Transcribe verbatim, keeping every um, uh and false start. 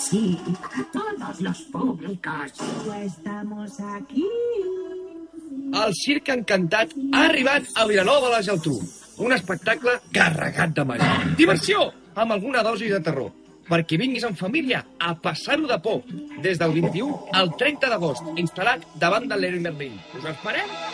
Sí, todos los públicos. Estamos aquí. El Circ Encantat ha arribat a Vilanova de la Geltrú. Un espectacle carregat de màgia. Diversió, amb alguna dosi de terror. Perquè vinguis en família a passar-ho de por. Des del vint-i-u al trenta d'agost, instal·lat davant de l'Heroi Merlin. Us esperem!